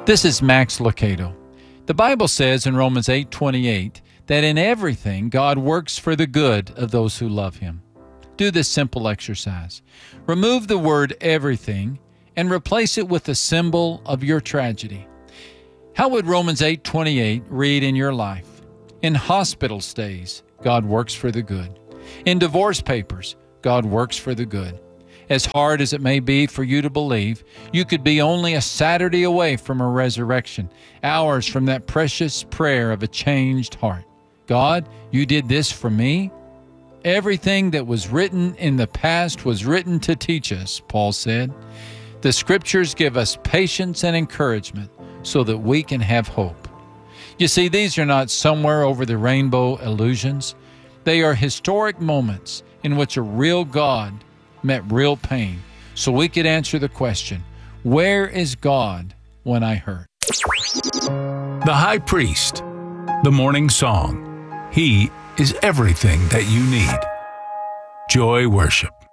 This is Max Lucado. The Bible says in Romans 8:28 that in everything God works for the good of those who love Him. Do this simple exercise. Remove the word everything and replace it with the symbol of your tragedy. How would Romans 8:28 read in your life? In hospital stays, God works for the good. In divorce papers, God works for the good. As hard as it may be for you to believe, you could be only a Saturday away from a resurrection, hours from that precious prayer of a changed heart. God, you did this for me? Everything that was written in the past was written to teach us, Paul said. The Scriptures give us patience and encouragement so that we can have hope. You see, these are not somewhere over the rainbow illusions. They are historic moments in which a real God met real pain, so we could answer the question, where is God when I hurt? The High Priest, the morning song. He is everything that you need. Joy Worship.